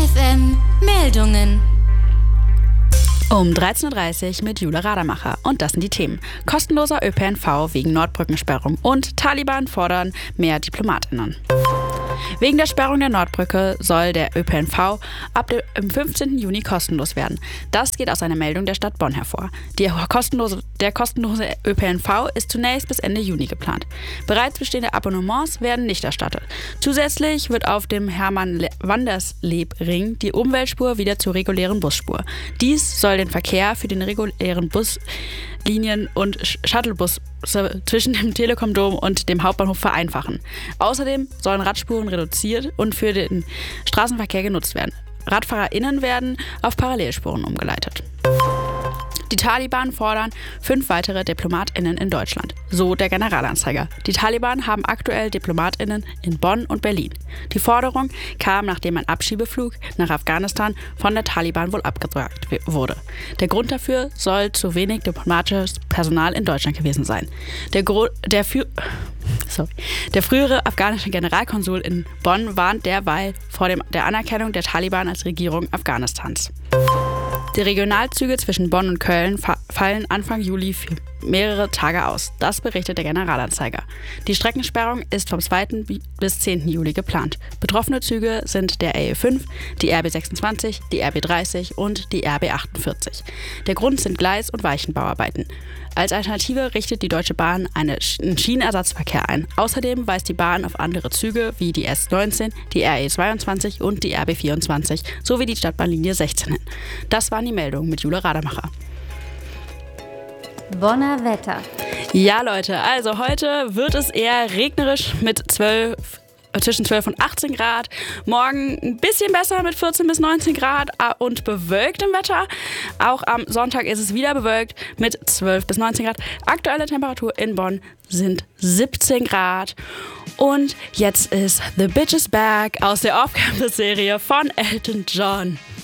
FM Meldungen. Um 13.30 Uhr mit Jule Radermacher. Und das sind die Themen. Kostenloser ÖPNV wegen Nordbrückensperrung und Taliban fordern mehr DiplomatInnen. Wegen der Sperrung der Nordbrücke soll der ÖPNV ab dem 15. Juni kostenlos werden. Das geht aus einer Meldung der Stadt Bonn hervor. Der kostenlose ÖPNV ist zunächst bis Ende Juni geplant. Bereits bestehende Abonnements werden nicht erstattet. Zusätzlich wird auf dem Hermann-Wandersleb-Ring die Umweltspur wieder zur regulären Busspur. Dies soll den Verkehr für den regulären Buslinien und Shuttlebusse zwischen dem Telekom-Dom und dem Hauptbahnhof vereinfachen. Außerdem sollen Radspuren reduziert und für den Straßenverkehr genutzt werden. RadfahrerInnen werden auf Parallelspuren umgeleitet. Die Taliban fordern 5 weitere DiplomatInnen in Deutschland, so der Generalanzeiger. Die Taliban haben aktuell DiplomatInnen in Bonn und Berlin. Die Forderung kam, nachdem ein Abschiebeflug nach Afghanistan von der Taliban wohl abgesagt wurde. Der Grund dafür soll zu wenig diplomatisches Personal in Deutschland gewesen sein. Der frühere afghanische Generalkonsul in Bonn warnt derweil vor der Anerkennung der Taliban als Regierung Afghanistans. Die Regionalzüge zwischen Bonn und Köln fallen Anfang Juli für mehrere Tage aus. Das berichtet der Generalanzeiger. Die Streckensperrung ist vom 2. bis 10. Juli geplant. Betroffene Züge sind der RE5, die RB26, die RB30 und die RB48. Der Grund sind Gleis- und Weichenbauarbeiten. Als Alternative richtet die Deutsche Bahn einen Schienenersatzverkehr ein. Außerdem weist die Bahn auf andere Züge wie die S19, die RE22 und die RB24 sowie die Stadtbahnlinie 16 hin. Das waren die Meldungen mit Jule Radermacher. Bonner Wetter. Ja, Leute, also heute wird es eher regnerisch mit zwischen 12 und 18 Grad. Morgen ein bisschen besser mit 14 bis 19 Grad und bewölktem Wetter. Auch am Sonntag ist es wieder bewölkt mit 12 bis 19 Grad. Aktuelle Temperatur in Bonn sind 17 Grad. Und jetzt ist The Bitch is Back aus der Off-Campus-Serie von Elton John.